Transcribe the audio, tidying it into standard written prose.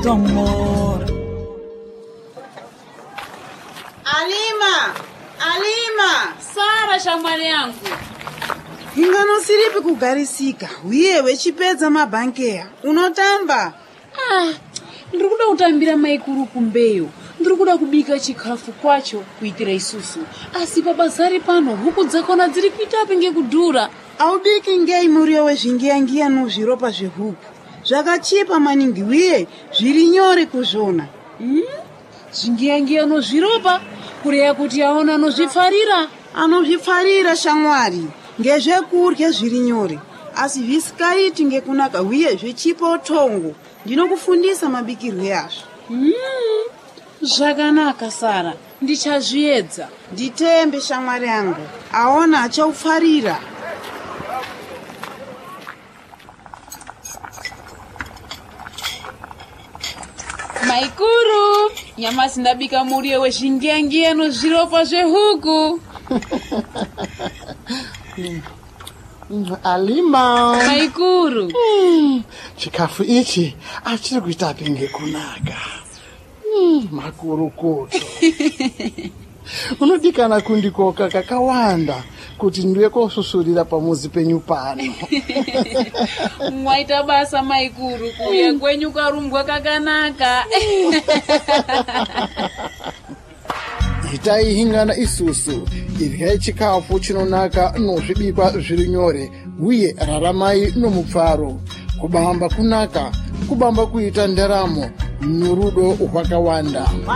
Amor. Alima! Sara shamwali yangu. Ingano siripi kugarisika. Uyewe chipedza mabhankeya. Unotamba? Ndikuda kutambira maikuru kumbeyo. Ndikuda kubika chikafu kwacho kuitira isusu. Asi pabazari pano huku dzakona dziri kuitapi ngekudhura. Aubiki ngei muriwo wezvingiyangiya nozviropa zvehuku. Zvakachipa maningi uye zviri nyore kuzvona. Zvingiyangiya nozviropa kureya kuti aona anozvifarira. Anozvifarira shamwari. Ngezvekurya zviri nyore. Asi zvisikaiti ngekunaka uye zvichipa utongo. Ndinokufundisa mabikirwe azvo. Zvakanaka Sara, ndichazviedza. Nditembe shamwari yangu. Aona achaufarira. Maikuru, nyamasi ndabika muriwo wezvingiyangiya nozviropa zvehuku. Alima. Maikuru. Chikafu ichi achiri kuitapi ngekunaka. Makurukuto. Unodikana kundikoka kakawanda kuti ndiwe kosusurira pamuzi penyu pano. Mwaita basa maikuru kuya kwenyu karumbwa kakanaka. Itai hingana isusu iryai chikafu chinonaka nozvibikwa zviri nyore uye raramai nomupfaro. Kubamba kunaka, kubamba kuita ndaramo norudo rwakawanda.